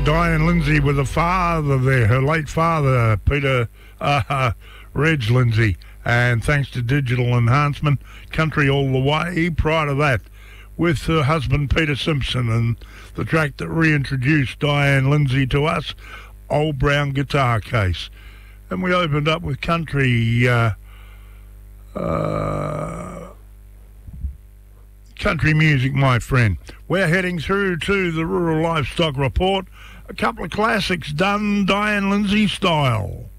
Diane Lindsay with a father there, her late father, Peter Reg Lindsay. And thanks to digital enhancement, Country All the Way. Prior to that, with her husband Peter Simpson, and the track that reintroduced Diane Lindsay to us, Old Brown Guitar Case. And we opened up with country country music, my friend. We're heading through to the Rural Livestock Report. A couple of classics done Diane Lindsay style.